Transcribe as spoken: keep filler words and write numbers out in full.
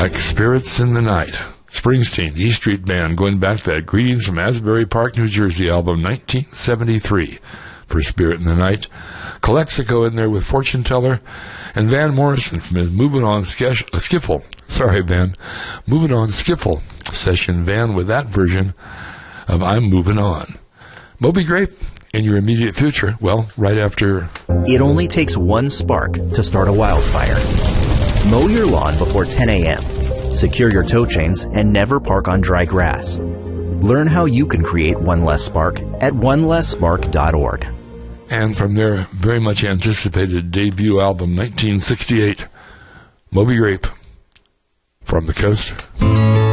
like Spirits in the Night. Springsteen, the E Street Band, going back to that Greetings from Asbury Park, New Jersey album, nineteen seventy-three, for Spirit in the Night. Calexico in there with Fortune Teller, and Van Morrison from his Moving On Skiff- uh, Skiffle. Sorry, Van. Moving On Skiffle session. Van with that version of I'm Moving On. Moby Grape in your immediate future. Well, right after... It only takes one spark to start a wildfire. Mow your lawn before ten a.m. Secure your tow chains and never park on dry grass. Learn how you can create one less spark at one less spark dot org. And from their very much anticipated debut album, nineteen sixty-eight, Moby Grape, From the Coast.